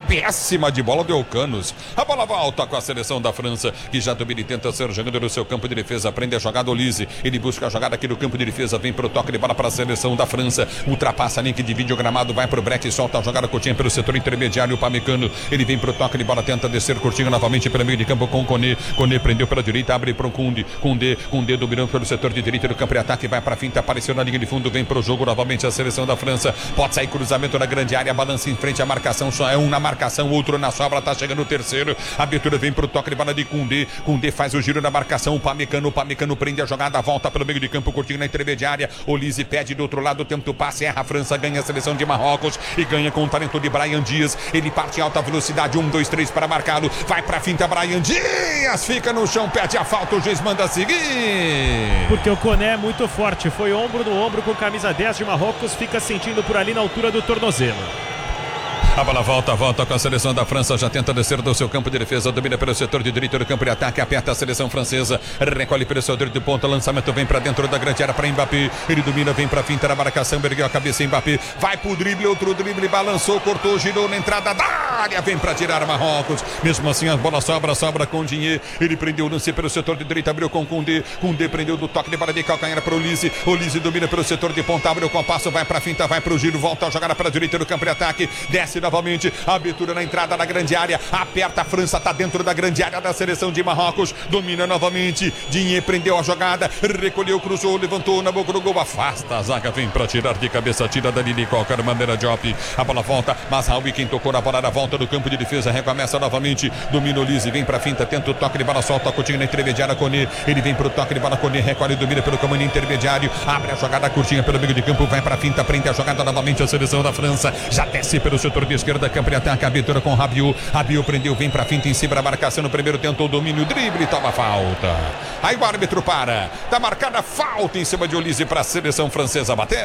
péssima de bola do Elcanos. A bola volta com a seleção da França, que já domina e tenta ser jogador no seu campo de defesa. Prende a jogada Olise. Ele busca a jogada aqui no campo de defesa. Vem pro toque de bola para a seleção da França. Ultrapassa a linha de vídeo gramado. Vai pro break e solta a jogada curtinha pelo setor intermediário. O Pamecano. Ele vem pro toque de bola. Tenta descer curtinho novamente pelo meio de campo com o Koné. Koné prendeu pela direita. Abre pro Koundé. Koundé dominando pelo setor de direita do campo de ataque. Vai pra finta. Apareceu na linha de fundo. Vem pro jogo novamente a seleção da França. Pode sair cruzamento na grande área. Balança em frente à marcação. Só é um na marcação. Outro na sobra. Tá chegando o terceiro. A abertura vem pro toque de bola de Koundé. Koundé faz o giro na marcação. O Pamecano prende a jogada. Volta pelo meio de campo. Curtinho na intermediária. Olise pede do outro lado. Tenta o passe. Erra a França. Ganha a seleção de Marrocos. E ganha com o talento de Brahim Dias. Ele parte em alta velocidade. 1, 2, 3 para marcá-lo. Vai pra finta. Brahim Dias fica no chão. Pede a falta. O juiz manda seguir. Porque o Koné é muito forte. Foi ombro no ombro com camisa 10 de Marrocos. Fica sentindo por ali na altura do tornozelo. A bola volta com a seleção da França, já tenta descer do seu campo de defesa, domina pelo setor de direito do campo de ataque, aperta a seleção francesa, recolhe pelo seu direito de ponta, lançamento vem pra dentro da grande área para Mbappé, ele domina, vem pra finta na marcação, ergueu a cabeça Mbappé, vai pro drible, outro drible, balançou, cortou, girou na entrada da área, vem pra tirar Marrocos, mesmo assim a bola sobra com Digne, ele prendeu o lance pelo setor de direita, abriu com Koundé prendeu do toque de bola de calcanhar para Olise domina pelo setor de ponta, abriu com passo, vai pra finta, vai pro giro, volta a jogada para a direita do campo de ataque, desce novamente, abertura na entrada da grande área, aperta a França, tá dentro da grande área da seleção de Marrocos, domina novamente, Digne prendeu a jogada, recolheu, cruzou, levantou na boca do gol, afasta a zaga, vem pra tirar de cabeça, tira dali de qualquer maneira Diop, a bola volta, mas Raul quem tocou na bola na volta do campo de defesa, recomeça novamente, domina o Olise, vem pra finta, tenta o toque de bola, solta a curtinha na intermediária, Koné, ele vem pro toque de bola, Koné recolhe, domina pelo caminho intermediário, abre a jogada curtinha pelo meio de campo, vai pra finta, prende a jogada novamente a seleção da França, já desce pelo setor de esquerda, campo de ataque, a abertura com Rabiot prendeu, vem pra finta em cima da marcação, no primeiro tentou o domínio, drible, toma falta, aí o árbitro para, tá marcada falta em cima de Olise pra seleção francesa bater.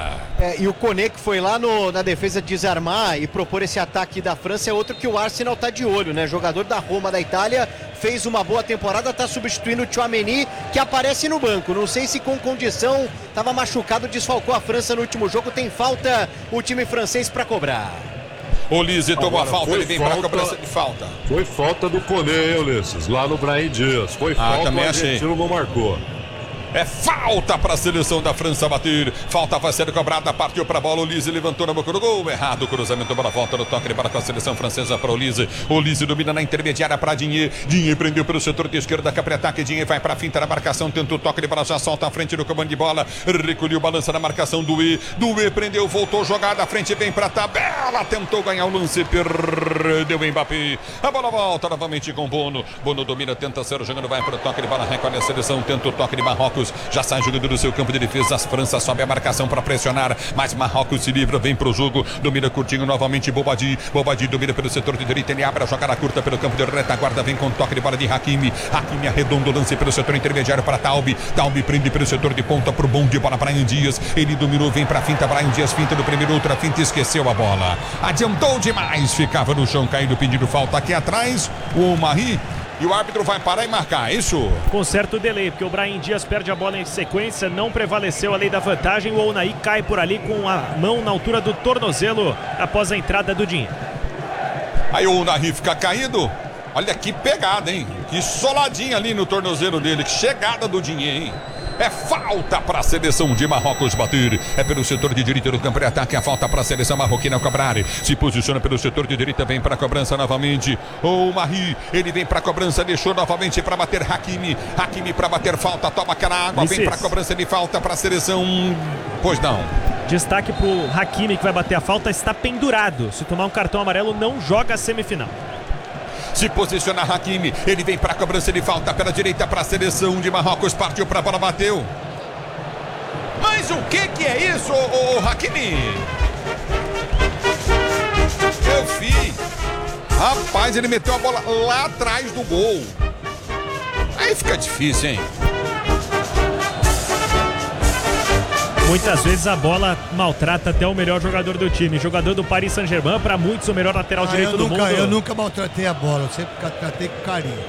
E o Koné que foi lá na defesa desarmar e propor esse ataque da França é outro que o Arsenal tá de olho, né? Jogador da Roma, da Itália, fez uma boa temporada, tá substituindo o Tchouaméni, que aparece no banco, não sei se com condição, tava machucado, desfalcou a França no último jogo, tem falta o time francês pra cobrar. Olise tomou a falta, ele vem pra cobrança de falta. Foi falta do Koné, hein, Ulisses, lá no Brahim Dias. Foi falta, também o achei. argentino não marcou. É falta para a seleção da França bater. Falta vai ser cobrada, partiu para a bola. Olise levantou na boca do gol. Errado o cruzamento, bola volta no toque de bola com a seleção francesa para Olise. Olise domina na intermediária para Digne. Digne prendeu pelo setor de esquerda, capre ataque. Digne vai para a finta na marcação, tenta o toque de bola, já solta à frente do comando de bola. Recolheu, balança na marcação do Doué prendeu, voltou, jogada à frente, vem para a tabela. Tentou ganhar o lance, perdeu o Mbappé. A bola volta novamente com Bono. Bono domina, tenta ser jogando, vai para o toque de bola, recolhe a seleção, tenta o toque de Marrocos. Já sai jogando do seu campo de defesa. As França sobe a marcação para pressionar, mas Marrocos se livra, vem pro jogo, domina curtinho novamente. Bobadi domina pelo setor de direita, ele abre a jogada curta pelo campo de retaguarda, vem com toque de bola de Hakimi arredonda o lance pelo setor intermediário para Taube prende pelo setor de ponta pro bom de bola para Brahim Dias, ele dominou, vem pra finta, Brahim Dias finta no primeiro, outra finta, esqueceu a bola, adiantou demais, ficava no chão caído, pedindo falta aqui atrás, o Mahi. E o árbitro vai parar e marcar, isso? Com certo delay, porque o Brahim Dias perde a bola em sequência, não prevaleceu a lei da vantagem, o Ounahi cai por ali com a mão na altura do tornozelo após a entrada do Digne. Aí o Ounahi fica caído, olha que pegada, hein? Que soladinha ali no tornozelo dele, que chegada do Digne, hein? É falta para a seleção de Marrocos bater. É pelo setor de direita do campo de ataque. A falta para a seleção marroquina cobrar. Se posiciona pelo setor de direita. Vem para a cobrança novamente. O Mahi. Ele vem para a cobrança. Deixou novamente para bater Hakimi. Hakimi para bater falta. Toma aquela água. Vem para a cobrança de falta para a seleção. Pois não. Destaque para o Hakimi que vai bater a falta. Está pendurado. Se tomar um cartão amarelo, não joga a semifinal. Se posiciona Hakimi, ele vem para a cobrança de falta pela direita para a seleção de Marrocos, partiu para a bola, bateu. Mas o que é isso, o Hakimi? Eu vi. Rapaz, ele meteu a bola lá atrás do gol. Aí fica difícil, hein? Muitas vezes a bola maltrata até o melhor jogador do time. Jogador do Paris Saint-Germain, para muitos o melhor lateral direito do mundo. Eu nunca maltratei a bola, eu sempre tratei com carinho.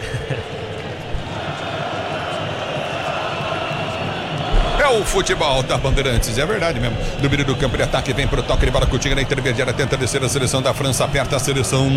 É o futebol da Bandeirantes, é verdade mesmo. Domínio do campo de ataque, vem pro toque de bola, curtinha na intermediária, tenta descer a seleção da França, aperta a seleção